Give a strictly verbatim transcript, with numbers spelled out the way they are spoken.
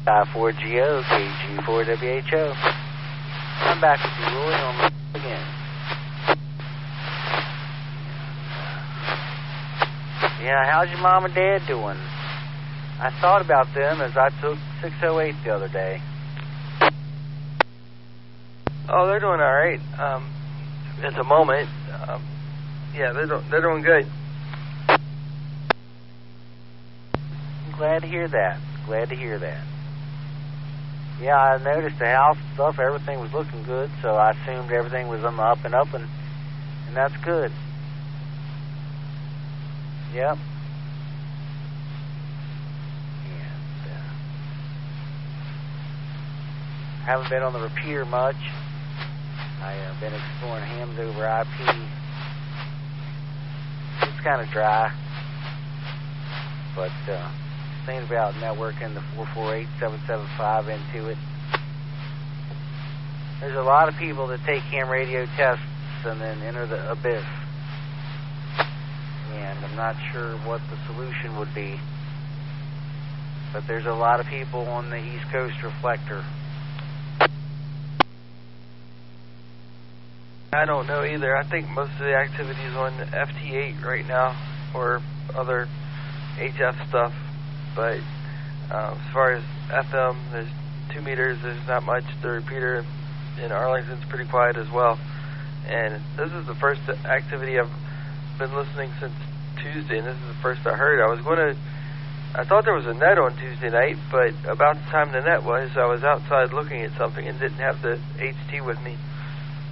five four G O, K G four W H O. I'm back with you, Roy, on the again. Yeah, how's your mom and dad doing? I thought about them as I took six oh eight the other day. Oh, they're doing all right. Um, at the moment, um, yeah, they're do- they're doing good. I'm glad to hear that. Glad to hear that. Yeah, I noticed the house stuff, everything was looking good, so I assumed everything was on the up and up, and, and that's good. Yep. And, uh, haven't been on the repeater much. I've uh, been exploring hams over I P. It's kind of dry, but uh, thinking about networking the four four eight seven seven five into it. There's a lot of people that take ham radio tests and then enter the abyss, and I'm not sure what the solution would be, but there's a lot of people on the East Coast reflector. I don't know either. I think most of the activity is on F T eight right now, or other H F stuff. But uh, as far as F M, there's two meters. There's not much. The repeater in Arlington's pretty quiet as well. And this is the first activity I've been listening since Tuesday, and this is the first I heard. I was going to. I thought there was a net on Tuesday night, but about the time the net was, I was outside looking at something and didn't have the H T with me.